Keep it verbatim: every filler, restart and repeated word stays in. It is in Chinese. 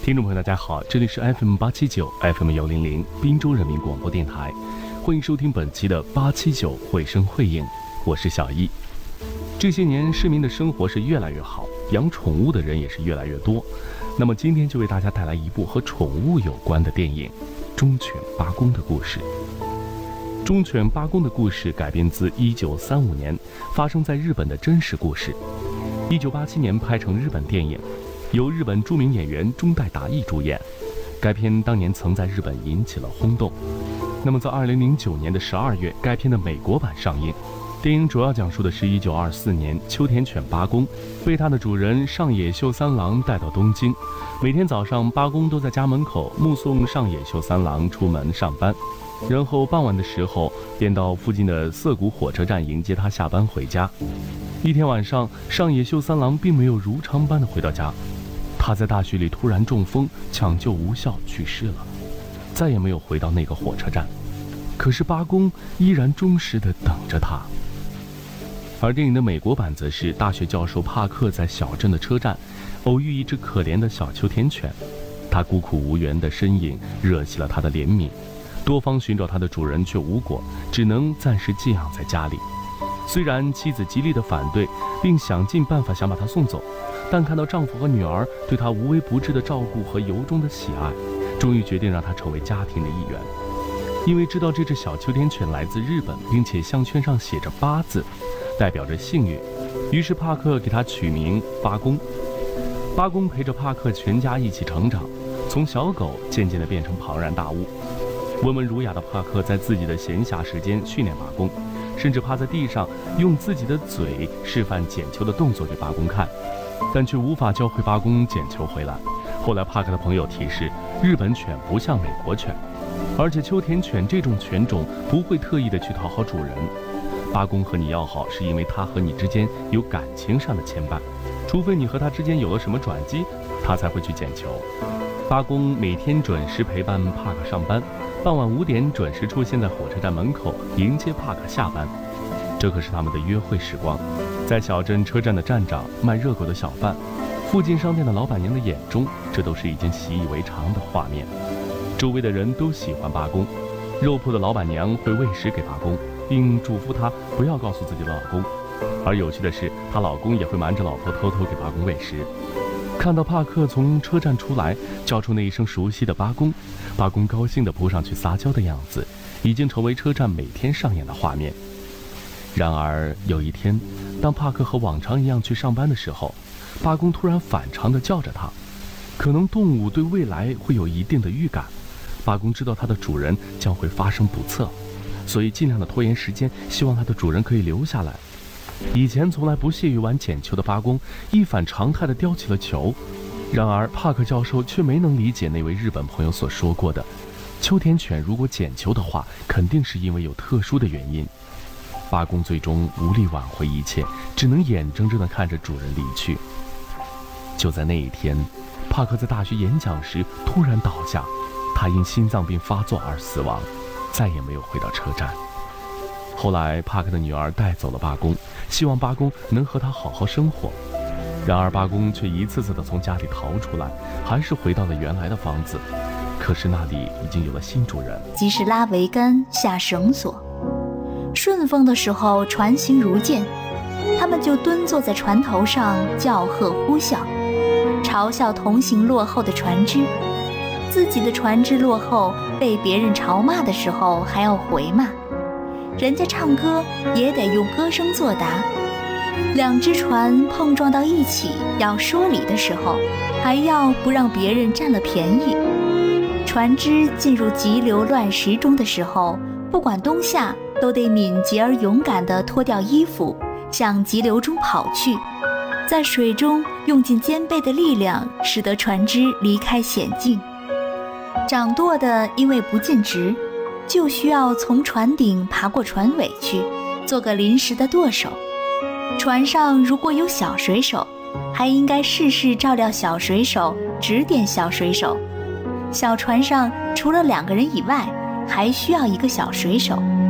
听众朋友大家好，这里是 F M 八七九 F M 幺零零滨州人民广播电台，欢迎收听本期的八七九绘声绘影，我是小易。这些年市民的生活是越来越好，养宠物的人也是越来越多。那么今天就为大家带来一部和宠物有关的电影《忠犬八公的故事》。忠犬八公的故事改编自一九三五年发生在日本的真实故事，一九八七年拍成日本电影，由日本著名演员中代达义主演。该片当年曾在日本引起了轰动。那么在二零零九年的十二月，该片的美国版上映。电影主要讲述的是一九二四年，秋田犬八公被他的主人上野秀三郎带到东京。每天早上，八公都在家门口目送上野秀三郎出门上班，然后傍晚的时候便到附近的涩谷火车站迎接他下班回家。一天晚上，上野秀三郎并没有如常般的回到家，他在大雪里突然中风，抢救无效去世了，再也没有回到那个火车站。可是八公依然忠实地等着他。而电影的美国版则是大学教授帕克在小镇的车站偶遇一只可怜的小秋田犬，他孤苦无援的身影惹起了他的怜悯，多方寻找他的主人却无果，只能暂时寄养在家里。虽然妻子极力的反对，并想尽办法想把他送走，但看到丈夫和女儿对他无微不至的照顾和由衷的喜爱，终于决定让他成为家庭的一员。因为知道这只小秋田犬来自日本，并且项圈上写着八字，代表着幸运，于是帕克给他取名八公。八公陪着帕克全家一起成长，从小狗渐渐地变成庞然大物。温文儒雅的帕克在自己的闲暇时间训练八公，甚至趴在地上用自己的嘴示范捡球的动作给八公看，但却无法教会八公捡球回来。后来帕克的朋友提示，日本犬不像美国犬，而且秋田犬这种犬种不会特意的去讨好主人。八公和你要好，是因为他和你之间有感情上的牵绊，除非你和他之间有了什么转机，他才会去捡球。八公每天准时陪伴帕克上班，傍晚五点准时出现在火车站门口迎接帕克下班。这可是他们的约会时光。在小镇车站的站长、卖热狗的小贩、附近商店的老板娘的眼中，这都是已经习以为常的画面。周围的人都喜欢八公，肉铺的老板娘会喂食给八公，并嘱咐他不要告诉自己的老公。而有趣的是，她老公也会瞒着老婆偷偷给八公喂食。看到帕克从车站出来，叫出那一声熟悉的八公，八公高兴地扑上去撒娇的样子，已经成为车站每天上演的画面。然而有一天，当帕克和往常一样去上班的时候，八公突然反常地叫着他。可能动物对未来会有一定的预感，八公知道它的主人将会发生不测，所以尽量的拖延时间，希望它的主人可以留下来。以前从来不屑于玩捡球的八公一反常态地叼起了球。然而帕克教授却没能理解那位日本朋友所说过的，秋田犬如果捡球的话，肯定是因为有特殊的原因。八公最终无力挽回一切，只能眼睁睁地看着主人离去。就在那一天，帕克在大学演讲时突然倒下，他因心脏病发作而死亡，再也没有回到车站。后来帕克的女儿带走了八公，希望八公能和他好好生活。然而八公却一次次地从家里逃出来，还是回到了原来的房子，可是那里已经有了新主人。 即是拉桅杆下绳索，顺风的时候船行如箭，他们就蹲坐在船头上叫喝呼啸，嘲笑同行落后的船只。自己的船只落后，被别人嘲骂的时候还要回骂，人家唱歌也得用歌声作答。两只船碰撞到一起要说理的时候，还要不让别人占了便宜。船只进入急流乱石中的时候，不管冬夏，都得敏捷而勇敢地脱掉衣服，向急流中跑去，在水中用尽肩背的力量，使得船只离开险境。掌舵的因为不尽职，就需要从船顶爬过船尾去，做个临时的舵手。船上如果有小水手，还应该事事照料小水手，指点小水手。小船上除了两个人以外，还需要一个小水手。